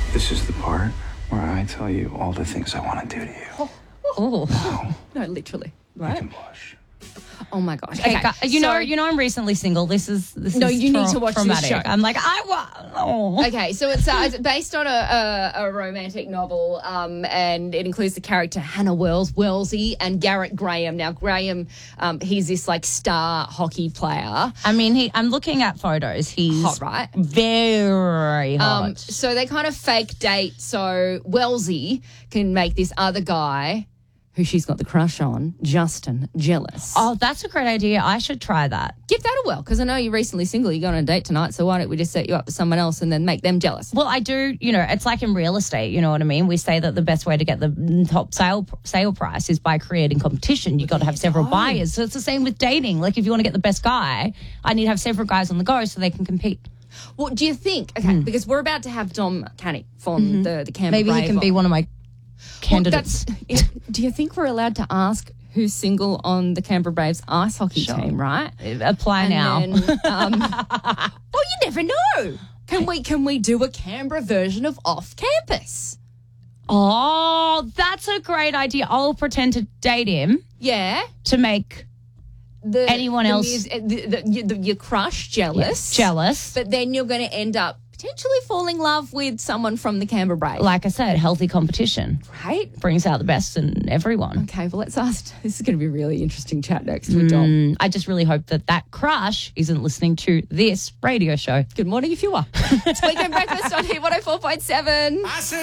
This is the part where I tell you all the things I want to do to you. Oh. No, literally. You Right? can blush. Oh my gosh. Okay, Okay. you know, I'm recently single. This is No, you need to watch this traumatic. show. I'm like, I want. Oh. Okay, so it's based on a romantic novel, and it includes the character Hannah Wellesley and Garrett Graham. Now, Graham, he's this like star hockey player. I mean, I'm looking at photos. He's Hot, right? Very hot. So they kind of fake date. So Wellesley can make this other guy, who she's got the crush on, Justin, jealous. Oh, that's a great idea. I should try that. Give that a whirl, because I know you're recently single. You're going on a date tonight, so why don't we just set you up with someone else and then make them jealous? Well, I do, it's like in real estate, you know what I mean? We say that the best way to get the top sale price is by creating competition. You've got to have several buyers. So it's the same with dating. Like if you want to get the best guy, I need to have several guys on the go so they can compete. Well, do you think, because we're about to have Dom Canick from the Canberra Maybe Brave he can be on. one of my candidates. Do you think we're allowed to ask who's single on the Canberra Braves ice hockey team, right? Apply now. Then, well, you never know. Can we do a Canberra version of Off Campus? Oh, that's a great idea. I'll pretend to date him Yeah. to make anyone else your crush jealous. jealous. But then you're going to end up potentially falling in love with someone from the Canberra Braves. Like I said, healthy competition Right? brings out the best in everyone. Okay, well, let's ask. This is going to be a really interesting chat next with Dom. I just really hope that crush isn't listening to this radio show. Good morning if you are. It's Weekend Breakfast on Hit 104.7.